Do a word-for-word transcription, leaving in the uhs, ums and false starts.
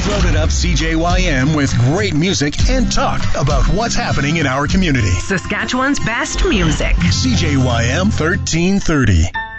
Loaded up C J Y M with great music and talk about what's happening in our community. Saskatchewan's best music. C J Y M thirteen thirty.